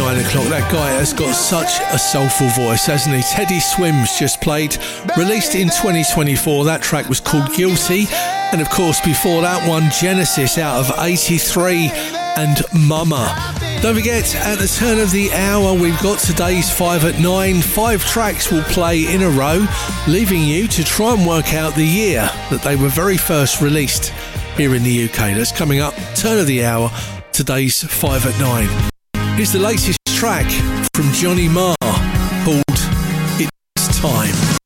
9 o'clock. That guy has got such a soulful voice, hasn't he? Teddy Swims just played, released in 2024. That track was called Guilty. And of course, before that one, Genesis out of 83 and Mama. Don't forget, at the turn of the hour, we've got today's 5 at 9. 5 tracks will play in a row, leaving you to try and work out the year that they were very first released here in the UK. That's coming up, turn of the hour, today's 5 at 9. Here's the latest track from Johnny Marr called It's Time.